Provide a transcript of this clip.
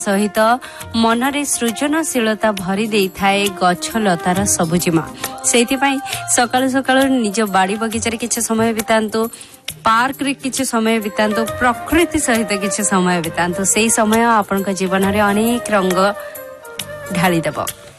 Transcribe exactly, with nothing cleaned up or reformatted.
सहित मनरे सृजनशीलता भरी दे थाए गछ लतार सबुजिमा से सकाल सकाल निज बाड़ी बगीचार किसी समय बितांतु पार्क रे किसी समय बितांतु प्रकृति सहित किसी समय बितांतु से समय आपण जीवन में अनेक रंग ढाली देव।